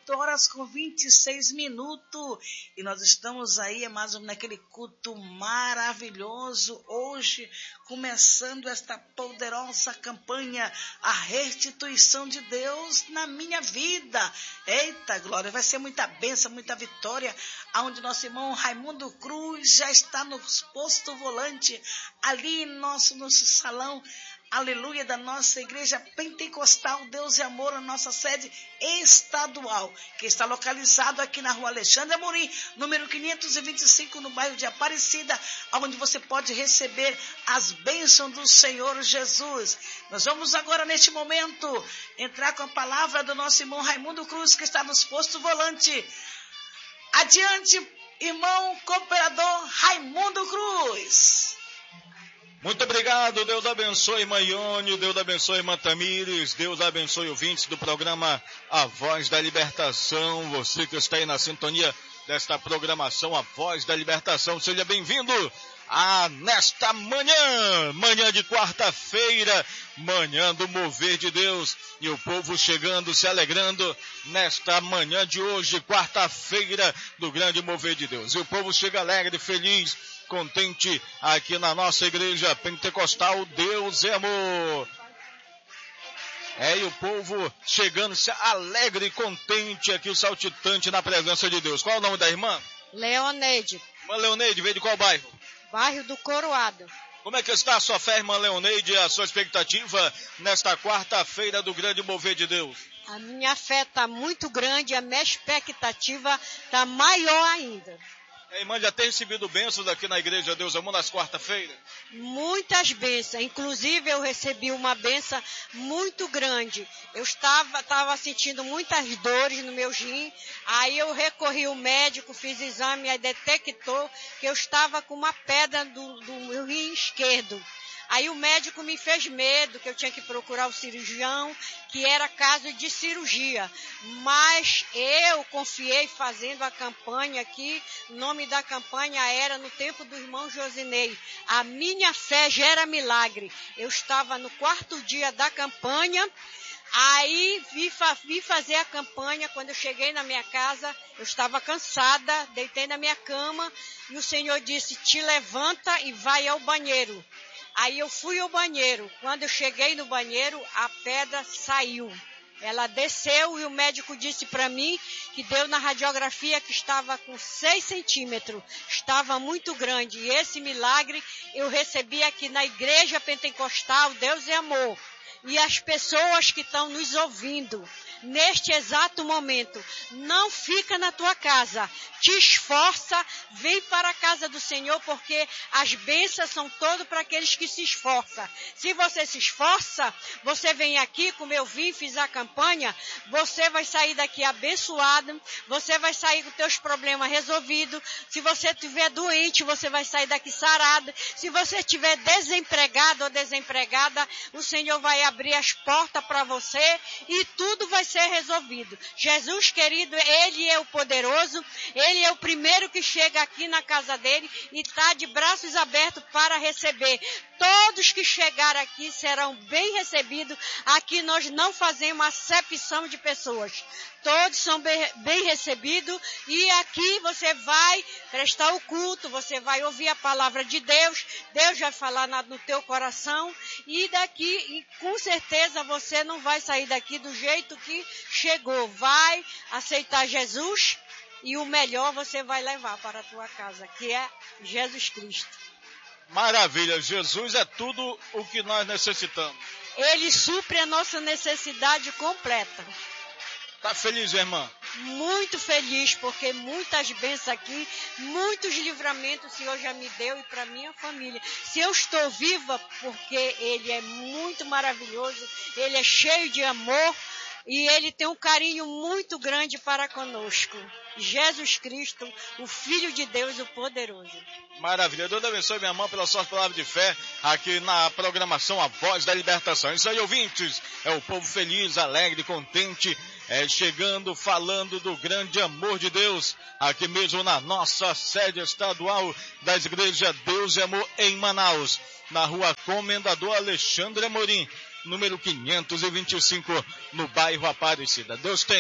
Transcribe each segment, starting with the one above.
8h26, e nós estamos aí, mais naquele culto maravilhoso, hoje, começando esta poderosa campanha, a restituição de Deus na minha vida. Eita, glória, vai ser muita bênção, muita vitória, aonde nosso irmão Raimundo Cruz já está no posto volante, ali no nosso salão, aleluia, da nossa igreja pentecostal Deus e Amor, a nossa sede estadual, que está localizado aqui na rua Alexandre Amorim, número 525, no bairro de Aparecida, onde você pode receber as bênçãos do Senhor Jesus. Nós vamos agora, neste momento, entrar com a palavra do nosso irmão Raimundo Cruz, que está nos postos volante. Adiante, irmão cooperador Raimundo Cruz. Muito obrigado, Deus abençoe irmã Ione, Deus abençoe irmã Tamires, Deus abençoe ouvintes do programa A Voz da Libertação, você que está aí na sintonia desta programação A Voz da Libertação, seja bem-vindo nesta manhã de quarta-feira, manhã do mover de Deus, e o povo chegando, se alegrando nesta manhã de hoje, quarta-feira do grande mover de Deus, e o povo chega alegre, feliz, contente aqui na nossa igreja pentecostal Deus é Amor. E o povo chegando se alegre e contente aqui, saltitante na presença de Deus. Qual é o nome da irmã? Leoneide. Irmã Leoneide, veio de qual bairro? Bairro do Coroado. Como é que está a sua fé, irmã Leoneide, a sua expectativa nesta quarta-feira do grande mover de Deus? A minha fé está muito grande, a minha expectativa está maior ainda. A irmã já tem recebido bênçãos aqui na igreja Deus Amor nas quarta-feiras? Muitas bênçãos, inclusive eu recebi uma bênção muito grande. Eu estava sentindo muitas dores no meu rim, aí eu recorri ao médico, fiz exame, aí detectou que eu estava com uma pedra do meu rim esquerdo. Aí o médico me fez medo, que eu tinha que procurar o cirurgião, que era caso de cirurgia. Mas eu confiei fazendo a campanha aqui, o nome da campanha era No Tempo do Irmão Josinei. A minha fé gera milagre. Eu estava no 4º dia da campanha, aí vi fazer a campanha. Quando eu cheguei na minha casa, eu estava cansada, deitei na minha cama, e o Senhor disse, te levanta e vai ao banheiro. Aí eu fui ao banheiro. Quando eu cheguei no banheiro, a pedra saiu. Ela desceu e o médico disse para mim que deu na radiografia que estava com 6 centímetros. Estava muito grande. E esse milagre eu recebi aqui na Igreja Pentecostal Deus é Amor. E as pessoas que estão nos ouvindo neste exato momento, não fica na tua casa, te esforça, vem para a casa do Senhor, porque as bênçãos são todas para aqueles que se esforçam. Se você se esforça, você vem aqui, como eu vim, fiz a campanha, você vai sair daqui abençoado, você vai sair com teus problemas resolvidos. Se você estiver doente, você vai sair daqui sarado. Se você estiver desempregado ou desempregada, o Senhor vai abrir as portas para você e tudo vai ser resolvido. Jesus querido, Ele é o poderoso, Ele é o primeiro que chega aqui na casa dele e está de braços abertos para receber. Todos que chegarem aqui serão bem recebidos. Aqui nós não fazemos acepção de pessoas. Todos são bem recebidos e aqui você vai prestar o culto, você vai ouvir a palavra de Deus, Deus vai falar no teu coração e com certeza você não vai sair daqui do jeito que chegou. Vai aceitar Jesus e o melhor você vai levar para a tua casa, que é Jesus Cristo. Maravilha, Jesus é tudo o que nós necessitamos. Ele supre a nossa necessidade completa. Está feliz, irmã? Muito feliz, porque muitas bênçãos aqui, muitos livramentos o Senhor já me deu e para minha família. Se eu estou viva, porque Ele é muito maravilhoso, Ele é cheio de amor e Ele tem um carinho muito grande para conosco. Jesus Cristo, o Filho de Deus, o poderoso. Maravilha. Deus abençoe minha mãe pelas suas palavras de fé aqui na programação A Voz da Libertação. Isso aí, ouvintes, é o povo feliz, alegre, contente, chegando, falando do grande amor de Deus, aqui mesmo na nossa sede estadual das igrejas Deus e Amor em Manaus, na rua Comendador Alexandre Amorim, número 525, no bairro Aparecida. Deus tem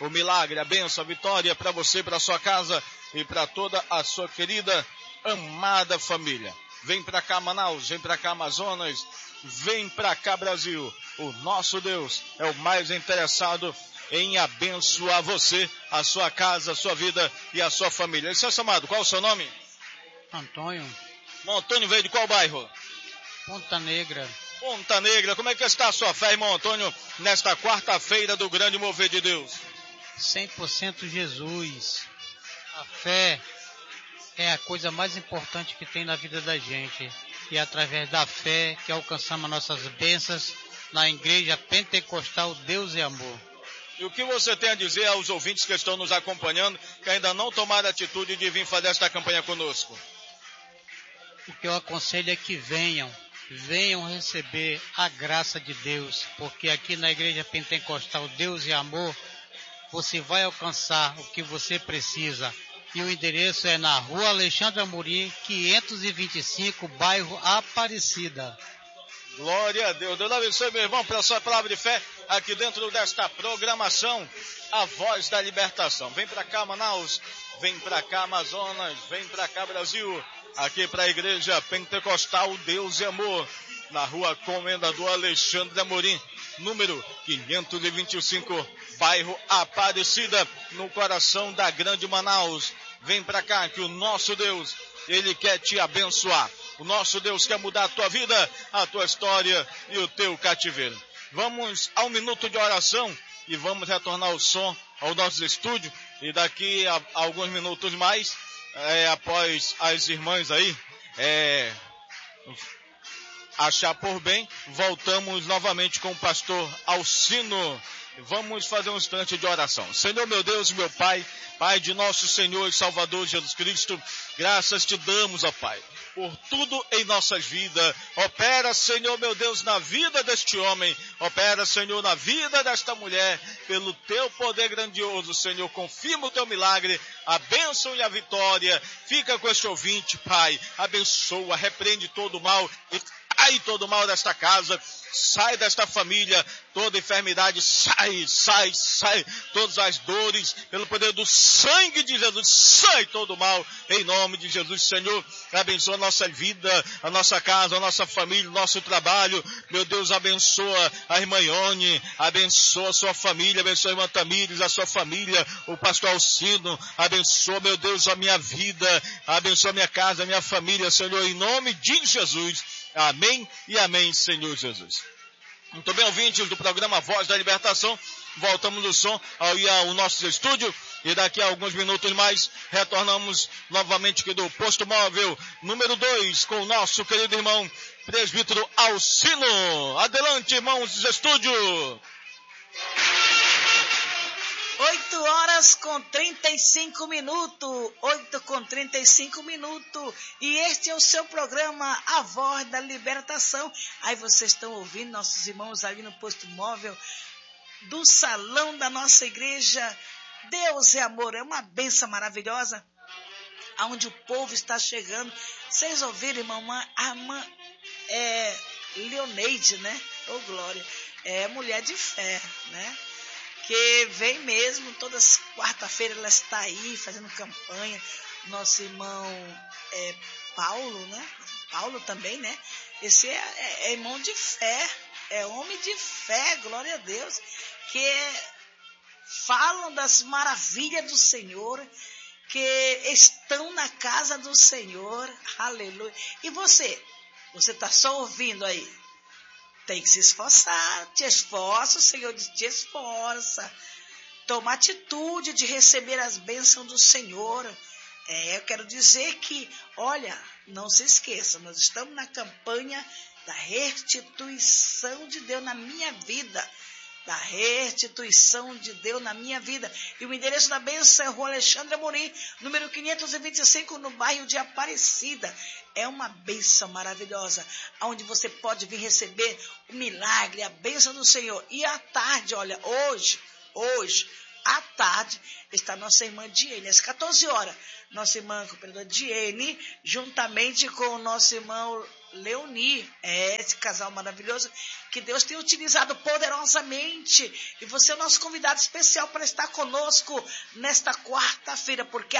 o milagre, a bênção, a vitória para você, para sua casa e para toda a sua querida, amada família. Vem para cá, Manaus, vem para cá, Amazonas, vem para cá, Brasil. O nosso Deus é o mais interessado em abençoar você, a sua casa, a sua vida e a sua família. Seu amado, qual é o seu nome? Antônio. Antônio veio de qual bairro? Ponta Negra. Ponta Negra. Como é que está a sua fé, irmão Antônio, nesta quarta-feira do grande mover de Deus? 100% Jesus. A fé é a coisa mais importante que tem na vida da gente. E é através da fé que alcançamos nossas bênçãos na Igreja Pentecostal Deus é Amor. E o que você tem a dizer aos ouvintes que estão nos acompanhando, que ainda não tomaram a atitude de vir fazer esta campanha conosco? O que eu aconselho é que venham receber a graça de Deus, porque aqui na Igreja Pentecostal Deus é Amor, você vai alcançar o que você precisa. E o endereço é na Rua Alexandre Amorim, 525, bairro Aparecida. Glória a Deus. Deus abençoe, meu irmão, pela sua palavra de fé, aqui dentro desta programação, A Voz da Libertação. Vem para cá, Manaus, vem para cá, Amazonas, vem para cá, Brasil, aqui para a Igreja Pentecostal Deus e Amor, na Rua Comendador Alexandre Amorim, número 525, bairro Aparecida, no coração da grande Manaus. Vem para cá que o nosso Deus, Ele quer te abençoar. O nosso Deus quer mudar a tua vida, a tua história e o teu cativeiro. Vamos a um minuto de oração e vamos retornar o som ao nosso estúdio. E daqui a alguns minutos mais, após as irmãs aí achar por bem, voltamos novamente com o pastor Alcino. Vamos fazer um instante de oração. Senhor, meu Deus, meu Pai, Pai de nosso Senhor e Salvador Jesus Cristo, graças te damos, ó Pai, por tudo em nossas vidas. Opera, Senhor, meu Deus, na vida deste homem. Opera, Senhor, na vida desta mulher. Pelo teu poder grandioso, Senhor, confirma o teu milagre, a bênção e a vitória. Fica com este ouvinte, Pai. Abençoa, repreende todo o mal. Sai todo o mal desta casa, sai desta família, toda enfermidade, sai, todas as dores, pelo poder do sangue de Jesus, sai todo o mal, em nome de Jesus, Senhor, abençoa a nossa vida, a nossa casa, a nossa família, o nosso trabalho, meu Deus, abençoa a irmã Ione, abençoa a sua família, abençoa a irmã Tamires, a sua família, o pastor Alcino, abençoa, meu Deus, a minha vida, abençoa a minha casa, a minha família, Senhor, em nome de Jesus. Amém e amém, Senhor Jesus. Muito bem, ouvintes do programa Voz da Libertação, voltamos no som ao nosso estúdio e daqui a alguns minutos mais retornamos novamente aqui do Posto Móvel número 2 com o nosso querido irmão presbítero Alcino. Adelante, irmãos do estúdio. 8h35. E este é o seu programa, A Voz da Libertação. Aí vocês estão ouvindo nossos irmãos ali no Posto Móvel do salão da nossa igreja. Deus é amor, é uma bênção maravilhosa, aonde o povo está chegando. Vocês ouviram, irmão, a irmã Leoneide, né? Ô, glória, é mulher de fé, né? Que vem mesmo, todas quarta-feira ela está aí fazendo campanha. Nosso irmão Paulo, né? Paulo também, né? Esse é irmão de fé, é homem de fé, glória a Deus, que falam das maravilhas do Senhor, que estão na casa do Senhor, aleluia. E você está só ouvindo aí? Tem que se esforçar, te esforça, o Senhor te esforça. Toma atitude de receber as bênçãos do Senhor. Eu quero dizer que, olha, não se esqueça, nós estamos na campanha da restituição de Deus na minha vida. Da restituição de Deus na minha vida. E o endereço da bênção é Rua Alexandre Amorim, número 525, no bairro de Aparecida. É uma bênção maravilhosa, onde você pode vir receber o milagre, a bênção do Senhor. E à tarde, olha, hoje, à tarde, está nossa irmã Diene, às 14 horas. Nossa irmã cooperadora Diene, juntamente com o nosso irmão Leoni. Esse casal maravilhoso que Deus tem utilizado poderosamente. E você é o nosso convidado especial para estar conosco nesta quarta-feira, porque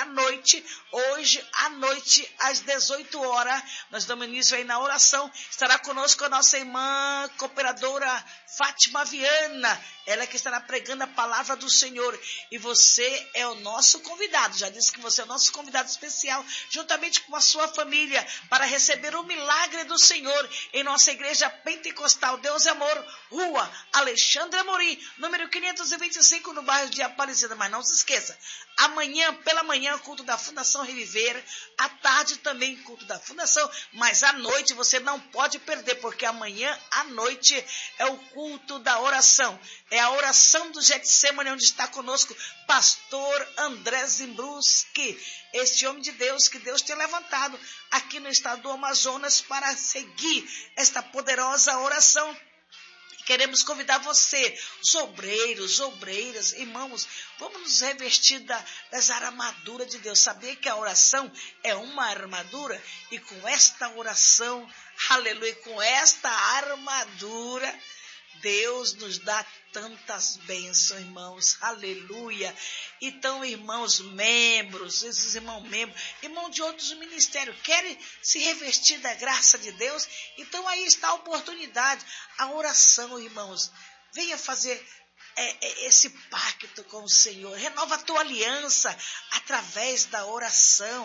hoje à noite, às 18 horas, nós damos início aí na oração. Estará conosco a nossa irmã cooperadora Fátima Viana, ela que estará pregando a palavra do Senhor. E você é o nosso convidado, já disse que você é o nosso convidado especial, juntamente com a sua família, para receber o milagre do Senhor em nossa igreja pentecostal Deus é Amor, Rua Alexandre Amorim, número 525, no bairro de Aparecida. Mas não se esqueça, amanhã, pela manhã, culto da Fundação Reviver, à tarde também culto da Fundação, mas à noite você não pode perder, porque amanhã à noite é o culto da oração, é a oração do Getsemane, onde está conosco pastor André Zimbruski, este homem de Deus que Deus tem levantado aqui no estado do Amazonas para seguir esta poderosa oração. Queremos convidar você, os obreiros, obreiras, irmãos, vamos nos revestir das armaduras de Deus. Saber que a oração é uma armadura, e com esta oração, aleluia, com esta armadura, Deus nos dá tantas bênçãos, irmãos, aleluia. Então, irmãos membros, esses irmãos membros, irmãos de outros ministérios, querem se revestir da graça de Deus? Então aí está a oportunidade, a oração, irmãos. Venha fazer esse pacto com o Senhor, renova a tua aliança através da oração.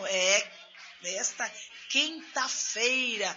Esta quinta-feira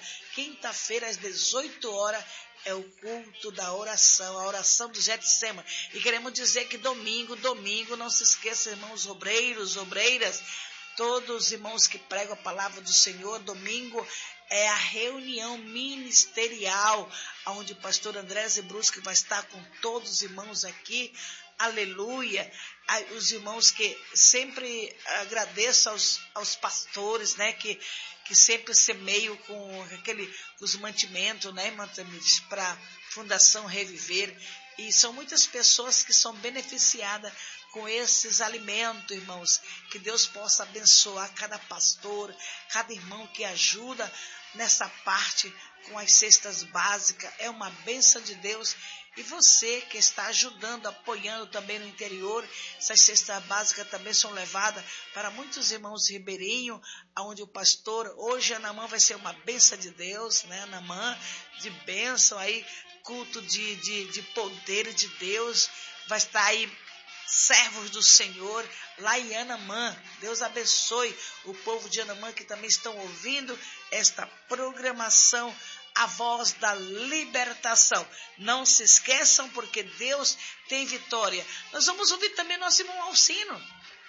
às 18 horas, é o culto da oração, a oração do Getsemane. E queremos dizer que domingo, não se esqueça, irmãos obreiros, obreiras, todos os irmãos que pregam a palavra do Senhor, domingo é a reunião ministerial, onde o pastor André Zimbruski vai estar com todos os irmãos aqui, aleluia. Os irmãos que sempre agradeço aos pastores, né, que sempre semeiam com os mantimentos, né, para a Fundação Reviver. E são muitas pessoas que são beneficiadas com esses alimentos, irmãos. Que Deus possa abençoar cada pastor, cada irmão que ajuda nessa parte com as cestas básicas. É uma bênção de Deus. E você que está ajudando, apoiando também no interior, essas cestas básicas também são levadas para muitos irmãos ribeirinhos, onde o pastor, hoje Anamã vai ser uma bênção de Deus, né? Anamã, de bênção aí, culto de poder de Deus, vai estar aí servos do Senhor lá em Anamã. Deus abençoe o povo de Anamã que também estão ouvindo esta programação, a voz da libertação. Não se esqueçam, porque Deus tem vitória. Nós vamos ouvir também nosso irmão Alcino.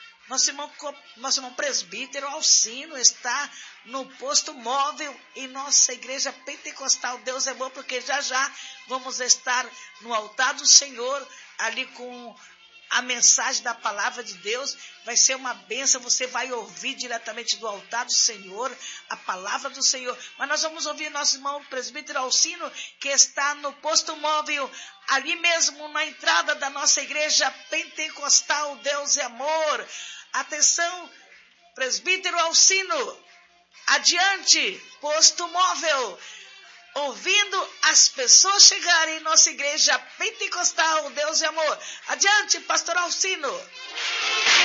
Nosso irmão presbítero Alcino está no posto móvel em nossa igreja pentecostal Deus é Bom, porque já vamos estar no altar do Senhor, ali com a mensagem da palavra de Deus. Vai ser uma bênção, você vai ouvir diretamente do altar do Senhor, a palavra do Senhor. Mas nós vamos ouvir nosso irmão presbítero Alcino, que está no posto móvel, ali mesmo na entrada da nossa igreja pentecostal Deus é Amor. Atenção, presbítero Alcino, adiante, posto móvel, ouvindo as pessoas chegarem em nossa igreja pentecostal Deus é Amor. Adiante, pastor Alcino.